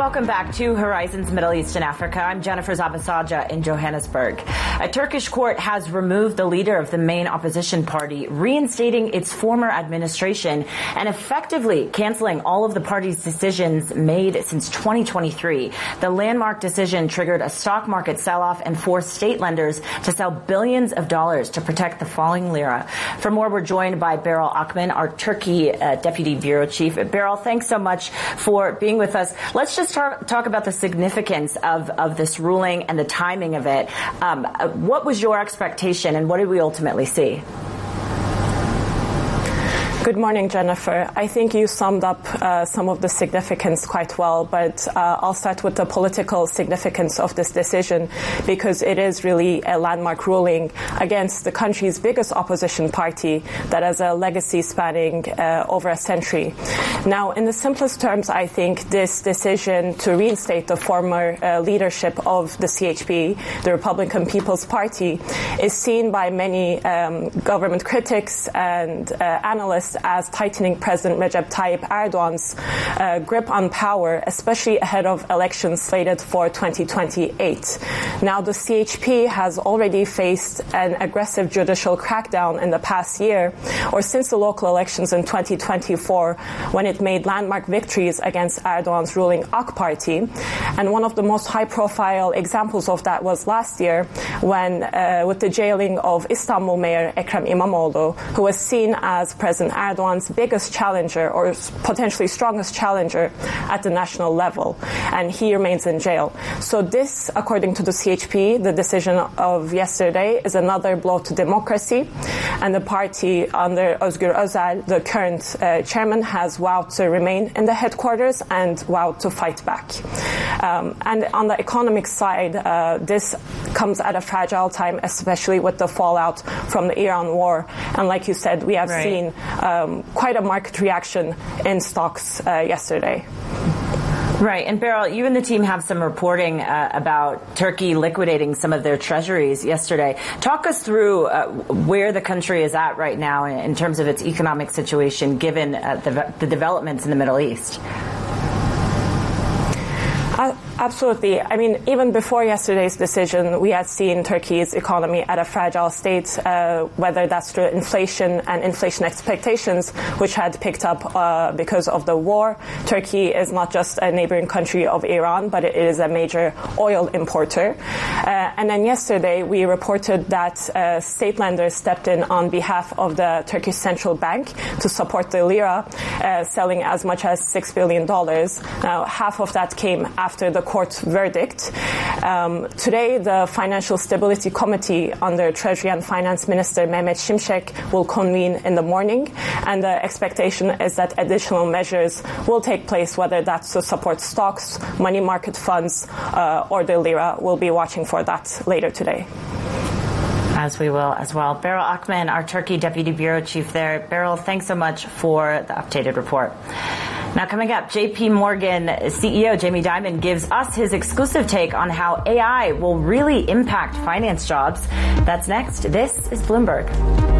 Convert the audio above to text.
Welcome back to Horizons Middle East and Africa. I'm Jennifer Zabasaja in Johannesburg. A Turkish court has removed the leader of the main opposition party, reinstating its former administration and effectively canceling all of the party's decisions made since 2023. The landmark decision triggered a stock market sell-off and forced state lenders to sell billions of dollars to protect the falling lira. For more, we're joined by Beryl Akman, our Turkey Deputy Bureau Chief. Beryl, thanks so much for being with us. Let's just talk about the significance of this ruling and the timing of it. What was your expectation and what did we ultimately see? Good morning, Jennifer. I think you summed up some of the significance quite well, but I'll start with the political significance of this decision because it is really a landmark ruling against the country's biggest opposition party that has a legacy spanning over a century. Now, in the simplest terms, I think this decision to reinstate the former leadership of the CHP, the Republican People's Party, is seen by many government critics and analysts as tightening President Recep Tayyip Erdogan's grip on power, especially ahead of elections slated for 2028. Now, the CHP has already faced an aggressive judicial crackdown in the past year, or since the local elections in 2024, when it made landmark victories against Erdogan's ruling AK Party. And one of the most high-profile examples of that was last year when, with the jailing of Istanbul Mayor Ekrem İmamoğlu, who was seen as President Erdogan's biggest challenger or potentially strongest challenger at the national level, and he remains in jail. So this, according to the CHP, the decision of yesterday, is another blow to democracy, and the party under Özgür Özel, the current chairman, has vowed to remain in the headquarters and vowed to fight back. And on the economic side, this comes at a fragile time, especially with the fallout from the Iran war. And like you said, we have seen quite a market reaction in stocks yesterday. Right. And Beryl, you and the team have some reporting about Turkey liquidating some of their treasuries yesterday. Talk us through where the country is at right now in terms of its economic situation, given the developments in the Middle East. Absolutely. I mean, even before yesterday's decision, we had seen Turkey's economy at a fragile state, whether that's through inflation and inflation expectations, which had picked up because of the war. Turkey is not just a neighboring country of Iran, but it is a major oil importer. And then yesterday, we reported that state lenders stepped in on behalf of the Turkish Central Bank to support the lira, selling as much as $6 billion. Now, half of that came after the court verdict. Today, the Financial Stability Committee under Treasury and Finance Minister Mehmet Şimşek will convene in the morning, and the expectation is that additional measures will take place, whether that's to support stocks, money market funds, or the lira. We'll be watching for that later today. As we will as well. Beryl Akman, our Turkey Deputy Bureau Chief there. Beryl, thanks so much for the updated report. Now coming up, JP Morgan CEO Jamie Dimon gives us his exclusive take on how AI will really impact finance jobs. That's next. This is Bloomberg.